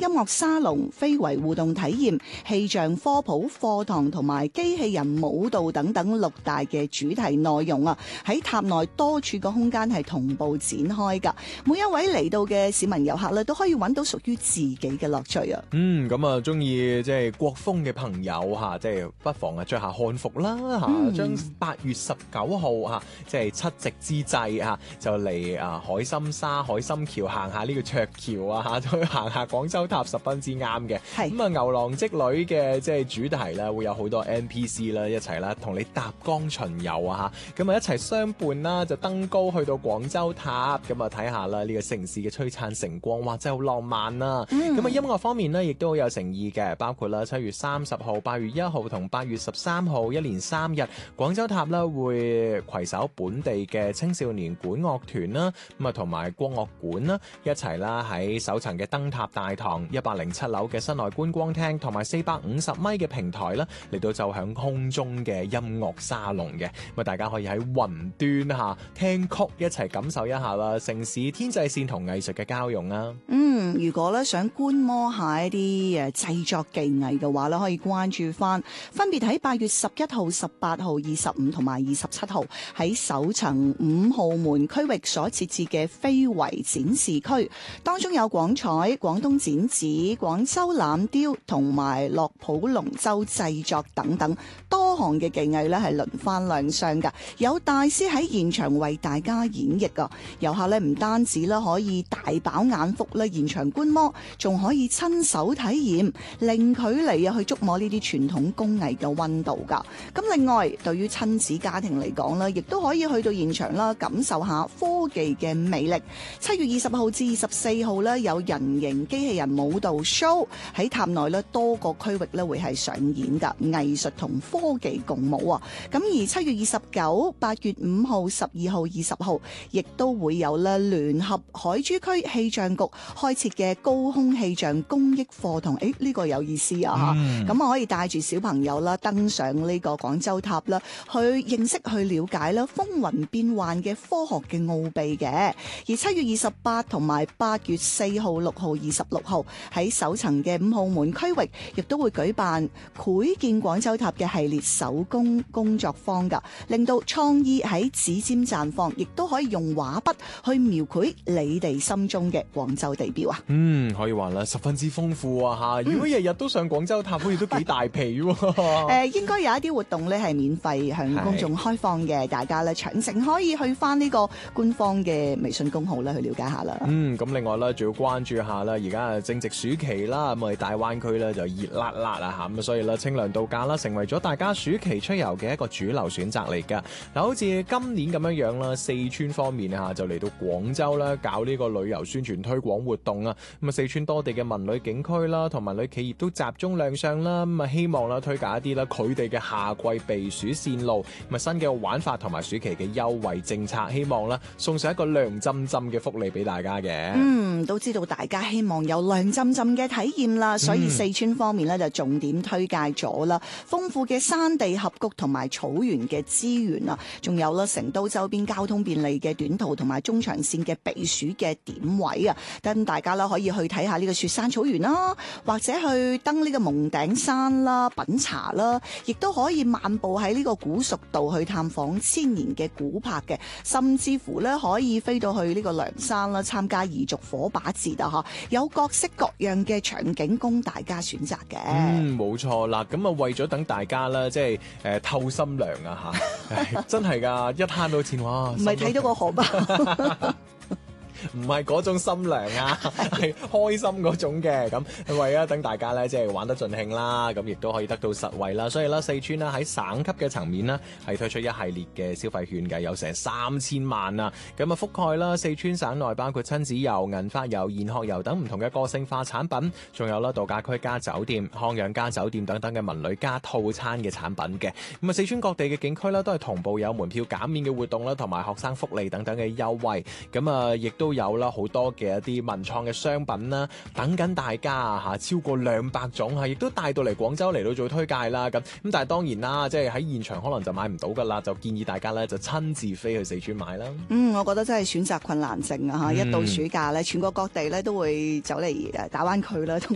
樂沙龍、非遺互動體驗、氣象科普課堂同埋機器人舞蹈等等6大嘅主題內容啊，喺塔內多處嘅空間係同步展開㗎。每一位嚟到嘅市民遊客咧，都可以揾到屬於自己嘅樂趣啊！ 咁啊，中意即係國風嘅朋友嚇，即係不妨啊着下漢服啦嚇，將8月19號嚇，即係七夕之際嚇，就嚟海心沙、海心橋行下呢個鵲橋啊嚇，去行下廣州塔，十分之啱嘅。咁啊，牛郎織女嘅即係主題啦，會有好多 NPC 啦，一齊啦同你搭江巡遊啊嚇，咁啊一齊相伴啦，就登高去到廣州塔，咁啊睇下啦呢個城市嘅璀璨晨光，哇真係好浪漫啊！咁啊音樂方面呢，亦都好有誠意嘅，包括啦7月30號、8月1號同8月13號一連3日，廣州塔啦會攜手本地嘅青少年管樂團啦，咁啊同埋國樂館啦一齊啦喺首層嘅燈塔大堂、107樓嘅室內觀光廳同埋450米嘅平台啦嚟到奏響空中嘅音樂沙龍嘅，咁啊大家可以喺雲端下聽曲一齊感受一下啦城市天際線同藝術嘅交融啊！ 如果咧想觀摩下一啲製作技藝嘅話咧，可以關注翻，分別喺8月11號、18號、25同埋27號喺首層5號門區域所設置嘅非遺展示區，當中有廣彩、廣東剪紙、廣州欖雕同埋樂浦龍舟製作等等多項嘅技藝咧係輪番亮相㗎，有大師喺現場為大家演繹㗎，遊客咧唔單止啦可以大飽眼福啦現場觀摩，仲可以親手體驗，零距離去觸摸呢啲傳統工藝嘅溫度㗎。咁另外，對於親子家庭嚟講咧，亦都可以去到現場啦，感受下科技嘅魅力。7月20號至24號咧，有人形機器人舞蹈 show 喺塔內咧多個區域咧會係上演㗎，藝術同科技共舞啊！咁而7月29、8月5號、12號、20號，亦都會有咧聯合海珠區氣象局開設嘅高空氣象公益課堂，呢個有意思啊！咁可以帶住小朋友啦登上呢個廣州塔啦，去認識、去了解啦風雲變幻嘅科學嘅奧秘嘅。而7月28同埋8月4號、6號、26號喺首層嘅5號門區域，亦都會舉辦繪建廣州塔嘅系列手工工作坊㗎，令到創意喺指尖綻放，亦都可以用畫筆去描繪你哋心中嘅廣州地標啊！ 可以話啦，十分之豐富啊嚇！如果日日都上廣州塔，好似都幾大皮喎。 應該有一啲活動咧係免費向公眾開放嘅，大家咧詳情可以去翻呢個官方嘅微信公號咧去了解下啦。 咁另外咧，仲要關注下啦，而家正值暑期啦，咁我哋大灣區咧就熱辣辣啊嚇，咁所以咧清涼度假啦，成為咗大家暑期出遊嘅一個主流選擇嚟㗎。嗱，好似今年咁樣啦，四川方面啊就嚟到廣州啦，搞呢個旅遊宣傳推廣活動啊。咁啊，四川多地嘅文旅景區啦，同埋旅企業都集中亮相啦。咁啊，希望啦推介一啲啦佢哋嘅夏季避暑線路，咁啊新嘅玩法同埋暑期嘅優惠政策，希望啦送上一個涼浸浸嘅福利俾大家嘅。 都知道大家希望有涼浸浸嘅體驗啦，所以四川方面咧就重點推介咗啦，豐富嘅山地峽谷同埋草原嘅資源啊，仲有啦成都周邊交通便利嘅短途同埋中長線嘅避暑嘅點位啊，等大家啦可以去睇下呢個雪山草原啦，或者去登呢個蒙頂山啦、品茶啦，亦都可以漫步喺呢個古蜀道去探訪千年嘅古柏嘅，甚至乎咧可以飛到去呢個涼山啦，參加彝族火把節啊！有各式各樣嘅場景供大家選擇嘅。 冇錯啦，咁啊為咗等大家啦，即係透心涼啊嚇，真係㗎，一慳到錢哇！ 唔係睇到個荷包。 唔係嗰種心涼啊，係開心嗰種嘅。咁為咗等大家咧，即係玩得盡興啦，咁亦都可以得到實惠啦。所以咧，四川啦喺省級嘅層面呢，係推出一系列嘅消費券嘅，有成3000萬啊。咁啊覆蓋啦四川省內包括親子遊、銀髮遊、研學遊等唔同嘅個性化產品，仲有啦度假區加酒店、康養加酒店等等嘅文旅加套餐嘅產品嘅。咁啊四川各地嘅景區啦，都係同步有門票減免嘅活動啦，同埋學生福利等等嘅優惠。咁啊，亦都有啦好多嘅一啲文創嘅商品啦，等緊大家啊嚇，超過200種嚇，亦都帶到嚟廣州嚟到做推介啦。咁但係當然啦，即係喺現場可能就買唔到噶啦，就建議大家咧就親自飛去四川買啦。 我覺得真係選擇困難症啊嚇！一到暑假咧，全國各地咧都會走嚟大灣區啦，同